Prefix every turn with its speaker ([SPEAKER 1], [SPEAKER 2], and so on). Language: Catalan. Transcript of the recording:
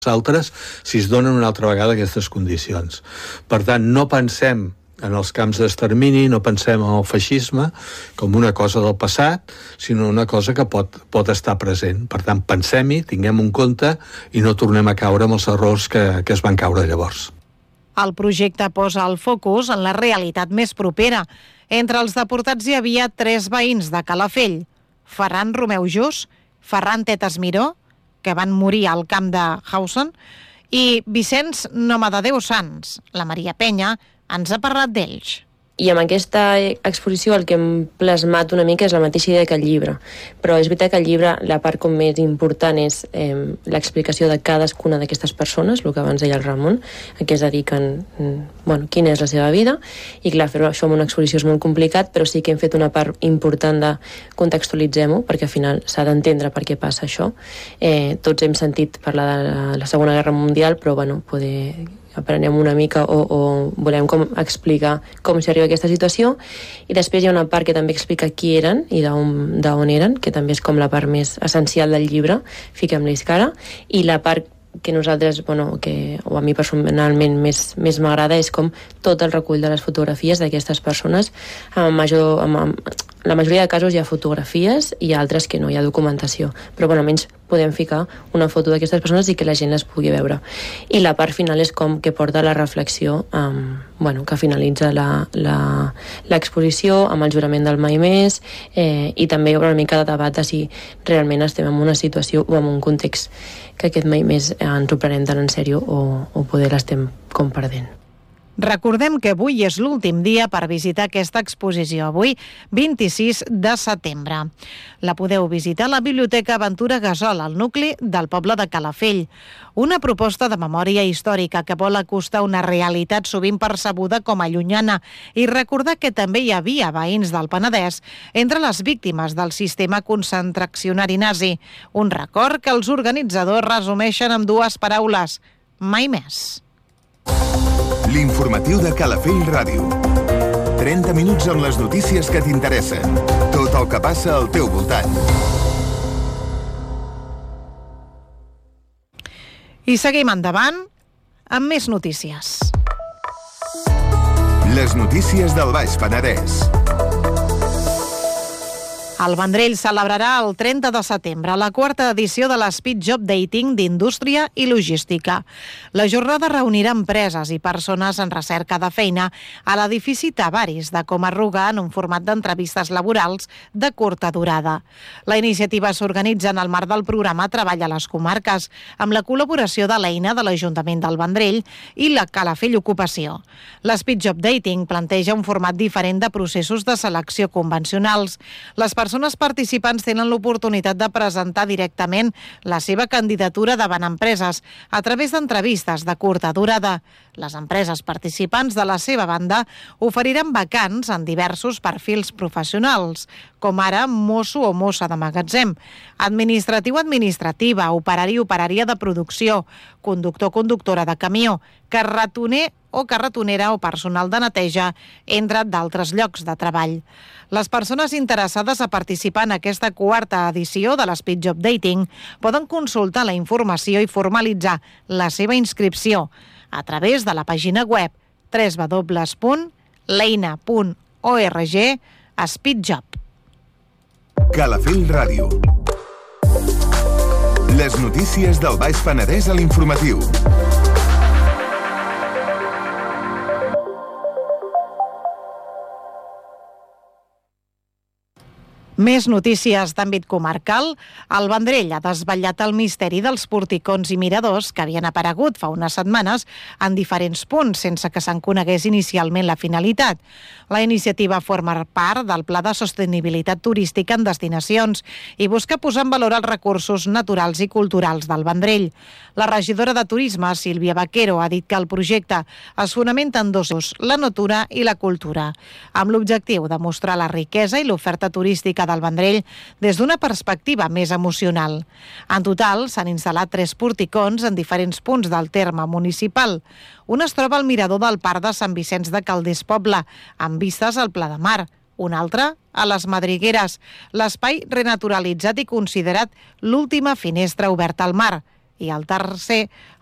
[SPEAKER 1] altres si es donen una altra vegada aquestes condicions. Per tant, no pensem en els camps d'extermini, no pensem en el feixisme com una cosa del passat, sinó una cosa que pot estar present. Per tant, pensem-hi, tinguem un compte i no tornem a caure amb els errors que es van caure llavors.
[SPEAKER 2] El projecte posa el focus en la realitat més propera. Entre els deportats hi havia 3 veïns de Calafell: Ferran Romeu Jus, Ferran Tetes Miró, que van morir al camp de Hausen, i Vicenç Nomadadeu Sans. La Maria Penya ens ha parlat d'ells.
[SPEAKER 3] I amb aquesta exposició el que hem plasmat una mica és la mateixa idea que el llibre. Però és veritat que el llibre, la part com més important és l'explicació de cadascuna d'aquestes persones, el que abans deia el Ramon, a què es dediquen, quina és la seva vida. I clar, fer això amb una exposició és molt complicat, però sí que hem fet una part important de contextualitzem-ho, perquè al final s'ha d'entendre per què passa això. Tots hem sentit parlar de la Segona Guerra Mundial, però poder aprenem una mica o volem explicar com s'arriba a aquesta situació, i després hi ha una part que també explica qui eren i d'on eren, que també és com la part més essencial del llibre, fiquem-li cara, i la part que nosaltres, o a mi personalment més m'agrada, és com tot el recull de les fotografies d'aquestes persones. La majoria de casos hi ha fotografies i altres que no hi ha documentació, però almenys podem ficar una foto d'aquestes persones i que la gent les pugui veure. I la part final és com que porta la reflexió que finalitza l'exposició amb el jurament del Mai Més, i també una mica de debat de si realment estem en una situació o en un context que aquest Mai Més ens ho prenem tan en sèrio o poder l'estem com perdent.
[SPEAKER 2] Recordem que avui és l'últim dia per visitar aquesta exposició, avui 26 de setembre. La podeu visitar a la Biblioteca Ventura Gasol, al nucli del poble de Calafell. Una proposta de memòria històrica que vol acostar una realitat sovint percebuda com a llunyana i recordar que també hi havia veïns del Penedès entre les víctimes del sistema concentracionari nazi. Un record que els organitzadors resumeixen amb 2 paraules: mai més.
[SPEAKER 4] L'informatiu de Calafell Ràdio. 30 minuts amb les notícies que t'interessen. Tot el que passa al teu voltant.
[SPEAKER 2] I seguim endavant amb més notícies.
[SPEAKER 4] Les notícies del Baix Penedès.
[SPEAKER 2] El Vendrell celebrarà el 30 de setembre la 4a edició de l'Speed Job Dating d'Indústria i Logística. La jornada reunirà empreses i persones en recerca de feina a l'edifici Tavaris de Comarruga en un format d'entrevistes laborals de curta durada. La iniciativa s'organitza en el marc del programa Treball a les Comarques, amb la col·laboració de l'EINA de l'Ajuntament del Vendrell i la Calafell Ocupació. L'Speed Job Dating planteja un format diferent de processos de selecció convencionals. Les persones participants tenen l'oportunitat de presentar directament la seva candidatura davant empreses a través d'entrevistes de curta durada. Les empreses participants, de la seva banda, oferiran vacants en diversos perfils professionals, com ara mosso o mossa de magatzem, administratiu-administrativa, operari-operària de producció, conductor-conductora de camió, carretoner o carretonera o personal de neteja, entre d'altres llocs de treball. Les persones interessades a participar en aquesta 4a edició de l'Speed Job Dating poden consultar la informació i formalitzar la seva inscripció a través de la pàgina web www.leina.org/speedjob.
[SPEAKER 4] Calafell Ràdio. Les notícies del Baix Penedès a l'informatiu.
[SPEAKER 2] Més notícies d'àmbit comarcal. El Vendrell ha desvetllat el misteri dels porticons i miradors que havien aparegut fa unes setmanes en diferents punts sense que se'n conegués inicialment la finalitat. La iniciativa forma part del Pla de Sostenibilitat Turística en Destinacions i busca posar en valor els recursos naturals i culturals del Vendrell. La regidora de Turisme, Sílvia Vaquero, ha dit que el projecte es fonamenta en 2 eixos, la natura i la cultura, amb l'objectiu de mostrar la riquesa i l'oferta turística del Vendrell des d'una perspectiva més emocional. En total, s'han instal·lat 3 porticons en diferents punts del terme municipal. Un es troba al mirador del Parc de Sant Vicenç de Calders Poble, amb vistes al Pla de Mar. Un altre, a les Madrigueres, l'espai renaturalitzat i considerat l'última finestra oberta al mar. I el tercer,